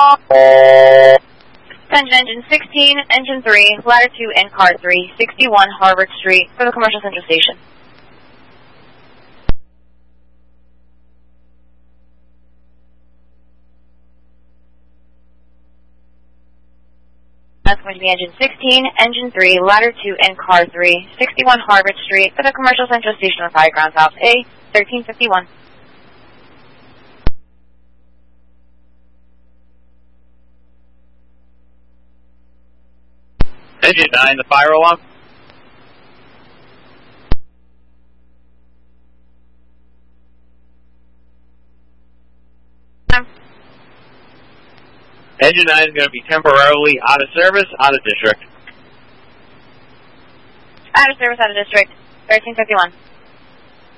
Engine 16, Engine 3, Ladder 2 and Car 3, 61 Harvard Street for the Commercial Central Station. That's going to be Engine 16, Engine 3, Ladder 2 and Car 3, 61 Harvard Street for the Commercial Central Station with high ground tops A, 1351. Engine 9, the fire alarm. Engine 9 is going to be temporarily out of service, out of district. Out of service, out of district, 1351.